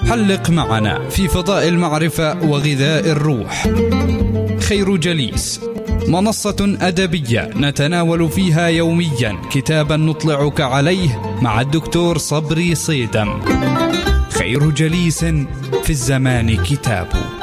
حلق معنا في فضاء المعرفة وغذاء الروح. خير جليس، منصة أدبية نتناول فيها يوميا كتابا نطلعك عليه مع الدكتور صبري صيدم. خير جليس في الزمان كتاب.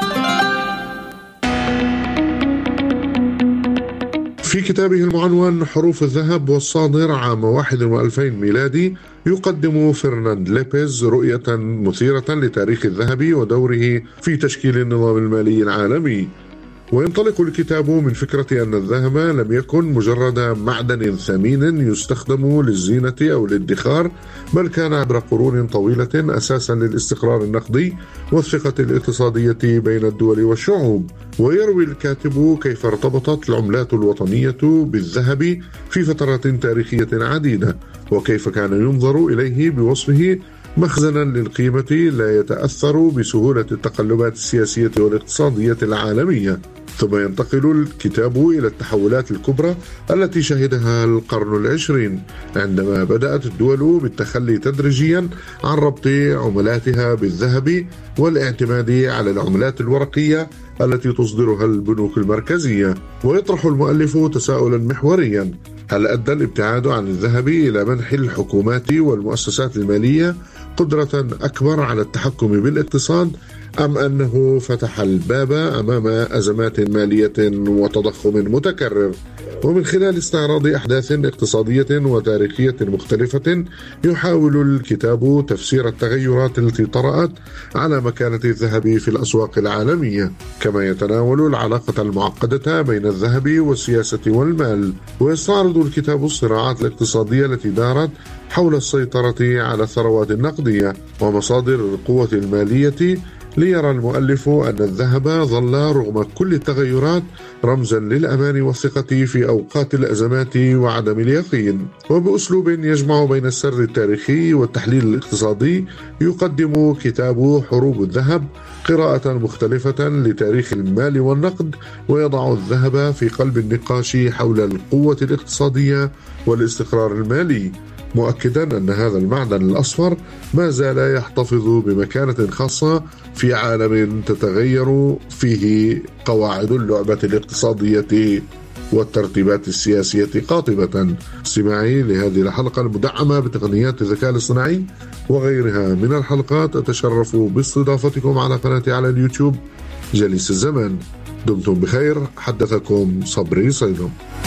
في كتابه المعنون حروف الذهب والصادر عام 21 ميلادي، يقدم فرناند ليبيز رؤية مثيرة لتاريخ الذهب ودوره في تشكيل النظام المالي العالمي. وينطلق الكتاب من فكرة أن الذهب لم يكن مجرد معدن ثمين يستخدم للزينة أو الادخار، بل كان عبر قرون طويلة أساسا للاستقرار النقدي والثقة الاقتصادية بين الدول والشعوب. ويروي الكاتب كيف ارتبطت العملات الوطنية بالذهب في فترات تاريخية عديدة، وكيف كان ينظر إليه بوصفه مخزنا للقيمة لا يتأثر بسهولة التقلبات السياسية والاقتصادية العالمية. ثم ينتقل الكتاب إلى التحولات الكبرى التي شهدها القرن العشرين، عندما بدأت الدول بالتخلي تدريجيا عن ربط عملاتها بالذهب والاعتماد على العملات الورقية التي تصدرها البنوك المركزية. ويطرح المؤلف تساؤلا محوريا: هل أدى الابتعاد عن الذهب إلى منح الحكومات والمؤسسات المالية قدرة أكبر على التحكم بالاقتصاد، أم أنه فتح الباب أمام أزمات مالية وتضخم متكرر؟ ومن خلال استعراض أحداث اقتصادية وتاريخية مختلفة، يحاول الكتاب تفسير التغيرات التي طرأت على مكانة الذهب في الأسواق العالمية، كما يتناول العلاقة المعقدة بين الذهب والسياسة والمال. ويستعرض الكتاب الصراعات الاقتصادية التي دارت حول السيطرة على الثروات النقدية ومصادر القوة المالية، ليرى المؤلف أن الذهب ظل رغم كل التغيرات رمزا للأمان والثقة في أوقات الأزمات وعدم اليقين. وبأسلوب يجمع بين السرد التاريخي والتحليل الاقتصادي، يقدم كتاب حروب الذهب قراءة مختلفة لتاريخ المال والنقد، ويضع الذهب في قلب النقاش حول القوة الاقتصادية والاستقرار المالي، مؤكدا أن هذا المعدن الأصفر ما زال يحتفظ بمكانة خاصة في عالم تتغير فيه قواعد اللعبة الاقتصادية والترتيبات السياسية قاطبة. استماعي لهذه الحلقة المدعمة بتقنيات الذكاء الاصطناعي وغيرها من الحلقات، أتشرف باستضافتكم على قناتي على اليوتيوب جليس الزمان. دمتم بخير، حدثكم صبري صيدم.